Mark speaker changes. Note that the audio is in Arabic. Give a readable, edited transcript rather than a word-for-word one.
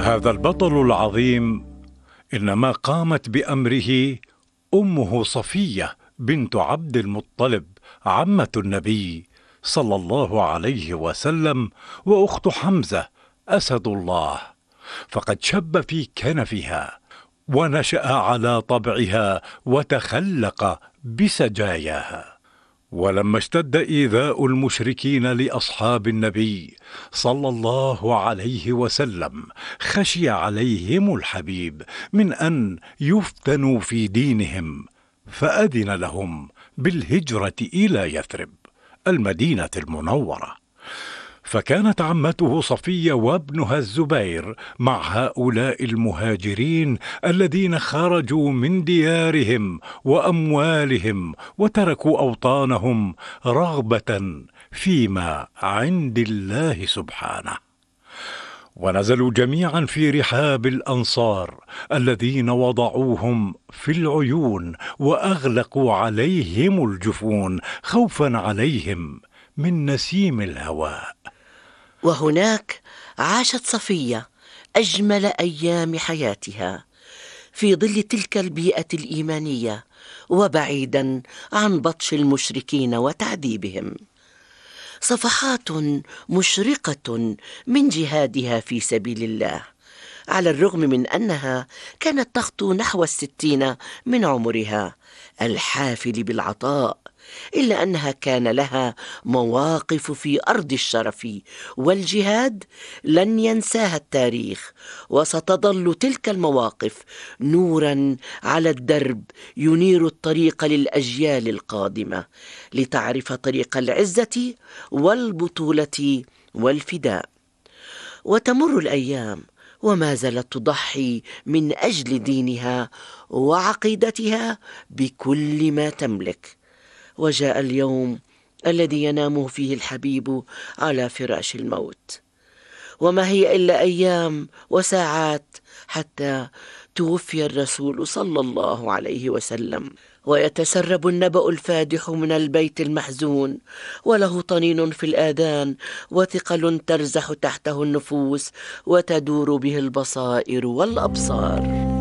Speaker 1: هذا البطل العظيم إنما قامت بأمره أمه صفية بنت عبد المطلب عمة النبي صلى الله عليه وسلم وأخت حمزة أسد الله، فقد شب في كنفها ونشأ على طبعها وتخلق بسجاياها. ولما اشتد إيذاء المشركين لأصحاب النبي صلى الله عليه وسلم خشي عليهم الحبيب من أن يفتنوا في دينهم، فأذن لهم بالهجرة إلى يثرب المدينة المنورة. فكانت عمته صفية وابنها الزبير مع هؤلاء المهاجرين الذين خرجوا من ديارهم وأموالهم وتركوا أوطانهم رغبة فيما عند الله سبحانه. ونزلوا جميعا في رحاب الأنصار الذين وضعوهم في العيون وأغلقوا عليهم الجفون خوفا عليهم من نسيم الهواء.
Speaker 2: وهناك عاشت صفية أجمل أيام حياتها في ظل تلك البيئة الإيمانية وبعيدا عن بطش المشركين وتعذيبهم. صفحات مشرقة من جهادها في سبيل الله، على الرغم من أنها كانت تخطو نحو 60 من عمرها الحافل بالعطاء، إلا أنها كان لها مواقف في أرض الشرف والجهاد لن ينساها التاريخ، وستظل تلك المواقف نورا على الدرب ينير الطريق للأجيال القادمة لتعرف طريق العزة والبطولة والفداء. وتمر الأيام وما زالت تضحي من أجل دينها وعقيدتها بكل ما تملك. وجاء اليوم الذي ينام فيه الحبيب على فراش الموت، وما هي إلا أيام وساعات حتى توفي الرسول صلى الله عليه وسلم. ويتسرب النبأ الفادح من البيت المحزون، وله طنين في الآذان وثقل ترزح تحته النفوس وتدور به البصائر والأبصار.